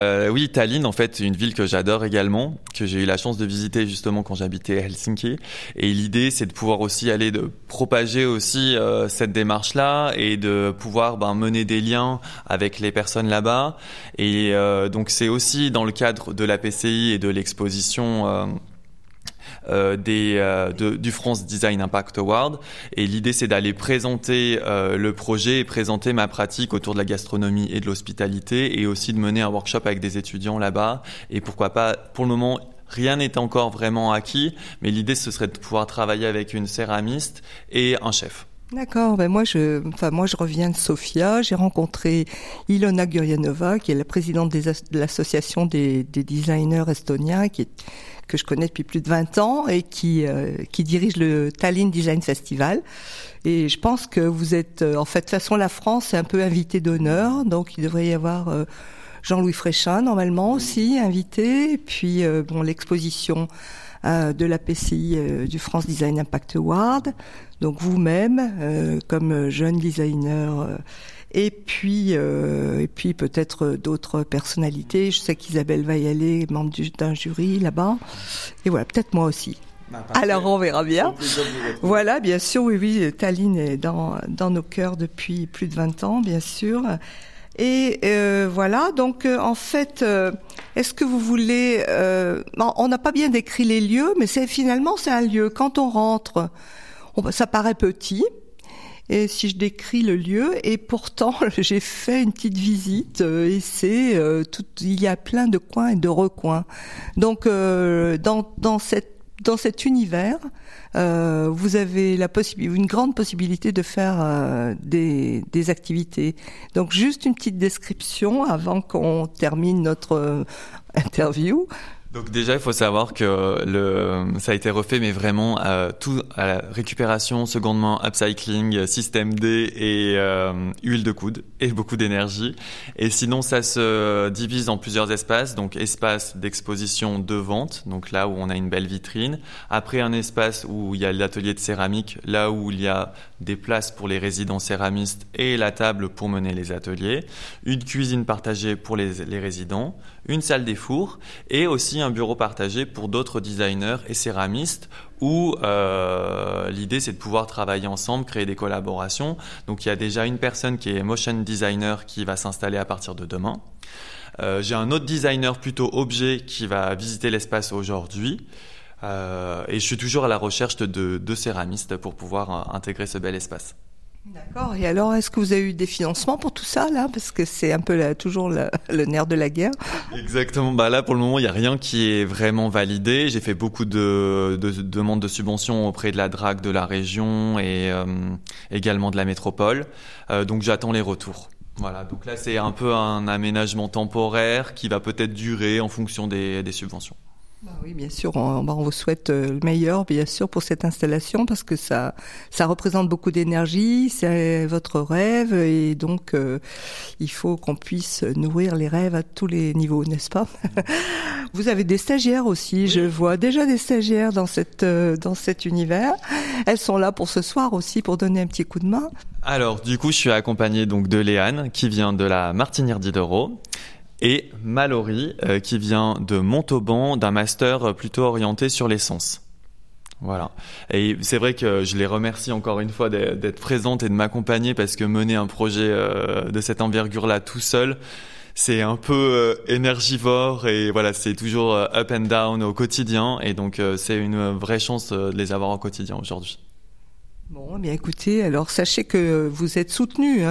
Oui, Tallinn, en fait, c'est une ville que j'adore également, que j'ai eu la chance de visiter justement quand j'habitais à Helsinki. Et l'idée, c'est de pouvoir aussi de propager aussi cette démarche-là et de pouvoir mener des liens avec les personnes là-bas. Et donc, c'est aussi dans le cadre de la PCI et de l'exposition du France Design Impact Award, et l'idée c'est d'aller présenter le projet et présenter ma pratique autour de la gastronomie et de l'hospitalité, et aussi de mener un workshop avec des étudiants là-bas. Et pourquoi pas, pour le moment rien n'est encore vraiment acquis, mais l'idée ce serait de pouvoir travailler avec une céramiste et un chef. D'accord, moi je reviens de Sofia, j'ai rencontré Ilona Guryanova, qui est la présidente de l'association des designers estoniens, que je connais depuis plus de 20 ans et qui dirige le Tallinn Design Festival. Et je pense que vous êtes, en fait, de toute façon, la France est un peu invitée d'honneur, donc il devrait y avoir Jean-Louis Fréchin, normalement, aussi, invité. Et puis, l'exposition de la PCI du France Design Impact Award. Donc vous-même, comme jeune designer, et puis peut-être d'autres personnalités. Je sais qu'Isabelle va y aller, membre d'un jury là-bas. Et voilà, peut-être moi aussi. Alors on verra bien. Voilà, bien sûr, oui, Tallinn est dans nos cœurs depuis plus de 20 ans, bien sûr. Et voilà, donc en fait, est-ce que vous voulez... on n'a pas bien décrit les lieux, mais finalement c'est un lieu. Quand on rentre, ça paraît petit. Et si je décris le lieu, et pourtant j'ai fait une petite visite, et il y a plein de coins et de recoins. Donc dans cet univers, vous avez une grande possibilité de faire des activités. Donc juste une petite description avant qu'on termine notre interview. Donc déjà, il faut savoir que ça a été refait, mais vraiment tout à la récupération, secondement, upcycling, système D et huile de coude et beaucoup d'énergie. Et sinon, ça se divise en plusieurs espaces. Donc espace d'exposition de vente, donc là où on a une belle vitrine. Après, un espace où il y a l'atelier de céramique, là où il y a des places pour les résidents céramistes et la table pour mener les ateliers. Une cuisine partagée pour les résidents. Une salle des fours et aussi un bureau partagé pour d'autres designers et céramistes où l'idée c'est de pouvoir travailler ensemble, créer des collaborations. Donc il y a déjà une personne qui est motion designer qui va s'installer à partir de demain. J'ai un autre designer plutôt objet qui va visiter l'espace aujourd'hui. Et je suis toujours à la recherche de céramistes pour pouvoir intégrer ce bel espace. D'accord. Et alors, est-ce que vous avez eu des financements pour tout ça, là? Parce que c'est un peu toujours le nerf de la guerre. Exactement. Là, pour le moment, il n'y a rien qui est vraiment validé. J'ai fait beaucoup de demandes de subventions auprès de la DRAC de la région et également de la métropole. Donc, j'attends les retours. Voilà. Donc là, c'est un peu un aménagement temporaire qui va peut-être durer en fonction des subventions. Oui, bien sûr, on vous souhaite le meilleur, bien sûr, pour cette installation, parce que ça représente beaucoup d'énergie, c'est votre rêve, et donc il faut qu'on puisse nourrir les rêves à tous les niveaux, n'est-ce pas? Vous avez des stagiaires aussi, je vois déjà des stagiaires dans cet univers. Elles sont là pour ce soir aussi, pour donner un petit coup de main. Alors, du coup, je suis accompagné donc de Léane, qui vient de la Martinière d'Idaho. Et Mallory, qui vient de Montauban, d'un master plutôt orienté sur les sens. Voilà. Et c'est vrai que je les remercie encore une fois d'être présentes et de m'accompagner, parce que mener un projet de cette envergure-là tout seul, c'est un peu énergivore, et voilà, c'est toujours up and down au quotidien, et donc c'est une vraie chance de les avoir au quotidien aujourd'hui. Bon, bien écoutez, alors sachez que vous êtes soutenu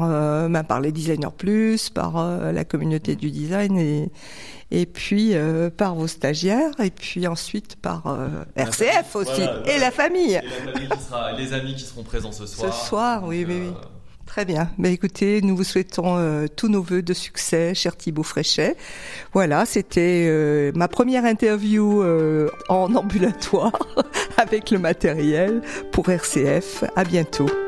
par les Designers Plus, par la communauté du design et puis par vos stagiaires, et puis ensuite par RCF aussi, voilà, et la famille. Et la famille les amis qui seront présents ce soir. Ce soir, donc, oui. Très bien. Écoutez, nous vous souhaitons tous nos vœux de succès, cher Thibaut Fréchet. Voilà, c'était ma première interview en ambulatoire avec le matériel pour RCF. À bientôt.